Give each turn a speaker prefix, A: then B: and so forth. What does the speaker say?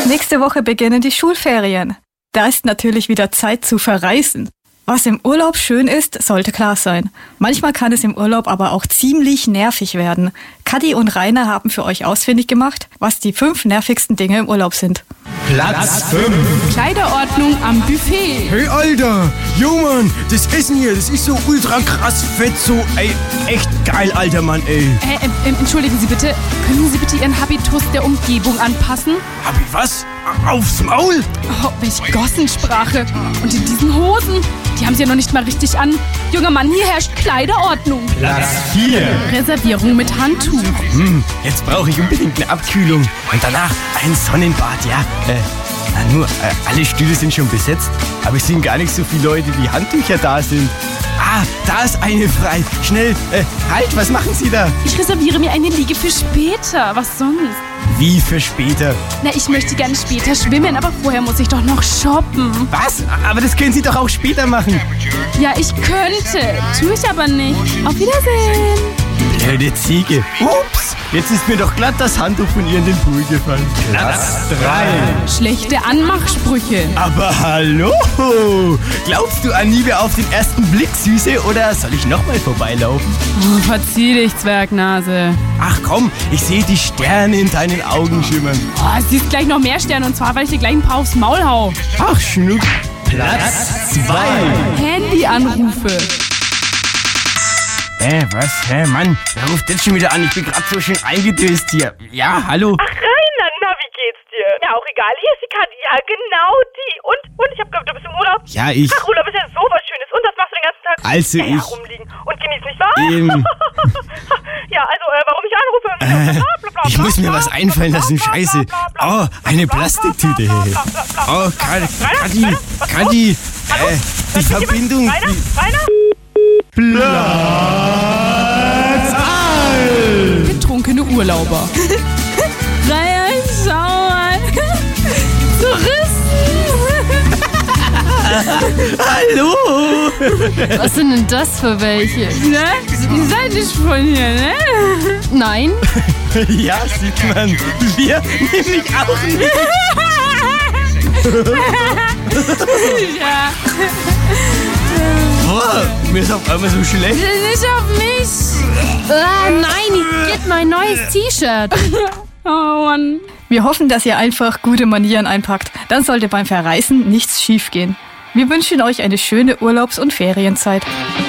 A: Nächste Woche beginnen die Schulferien. Da ist natürlich wieder Zeit zu verreisen. Was im Urlaub schön ist, sollte klar sein. Manchmal kann es im Urlaub aber auch ziemlich nervig werden. Kadi und Rainer haben für euch ausfindig gemacht, was die 5 nervigsten Dinge im Urlaub sind.
B: Platz 5.
C: Kleiderordnung am Buffet.
B: Hey Alter, jo Mann, das Essen hier, das ist so ultra krass fett, so echt geil, alter Mann, ey.
C: Entschuldigen Sie bitte, können Sie bitte Ihren Habitus der Umgebung anpassen?
B: Hab ich was? Aufs Maul?
C: Oh, welche Gossensprache. Und in diesen Hosen, die haben Sie ja noch nicht mal richtig an. Junger Mann, hier herrscht Kleiderordnung.
B: Platz 4.
C: Reservierung mit Handtuch.
B: Jetzt brauche ich unbedingt eine Abkühlung und danach ein Sonnenbad, ja. Alle Stühle sind schon besetzt, aber es sind gar nicht so viele Leute, wie Handtücher da sind. Ah, da ist eine frei. Schnell, halt, was machen Sie da?
C: Ich reserviere mir eine Liege für später. Was sonst?
B: Wie für später?
C: Na, ich möchte gerne später schwimmen, aber vorher muss ich doch noch shoppen.
B: Was? Aber das können Sie doch auch später machen.
C: Ja, ich könnte. Tue ich aber nicht. Auf Wiedersehen.
B: Blöde Ziege. Ups, jetzt ist mir doch glatt das Handtuch von ihr in den Pool gefallen. Platz 3.
C: Schlechte Anmachsprüche.
B: Aber hallo! Glaubst du an Liebe auf den ersten Blick, Süße, oder soll ich nochmal vorbeilaufen?
C: Oh, verzieh dich, Zwergnase.
B: Ach komm, ich sehe die Sterne in deinen Augen schimmern.
C: Oh, siehst gleich noch mehr Sterne, und zwar, weil ich dir gleich ein paar aufs Maul hau.
B: Ach, Schnuck. Platz 2.
C: Handyanrufe.
B: Was? Mann, wer ruft jetzt schon wieder an? Ich bin gerade so schön eingedöst hier. Ja, hallo?
D: Ach, Rainer, na, wie geht's dir? Ja, auch egal, hier ist die Kadi. Ja, genau die. Und ich hab gehört, du bist im Urlaub?
B: Ja, ich...
D: Ach, Urlaub ist ja sowas Schönes. Und das machst du den ganzen Tag?
B: Also
D: ja,
B: ich...
D: rumliegen und genießen, nicht wahr? Ja, also, warum ich anrufe?
B: Ich muss mir was einfallen lassen, scheiße. Oh, eine Plastiktüte. Oh, Kadi, die Verbindung...
D: Rainer?
B: Platz 1.
C: Betrunkene Urlauber. Rainer, schau mal. Touristen.
B: Hallo.
E: Was sind denn das für welche?
C: Ne? Ihr seid nicht von hier, ne?
E: Nein?
B: Ja, sieht man. Wir nämlich auch nicht.
C: Ja.
B: Boah, mir ist auf einmal so schlecht.
C: Nicht auf mich.
E: Nein, gib mein neues T-Shirt.
C: Oh Mann.
A: Wir hoffen, dass ihr einfach gute Manieren einpackt. Dann sollte beim Verreisen nichts schiefgehen. Wir wünschen euch eine schöne Urlaubs- und Ferienzeit.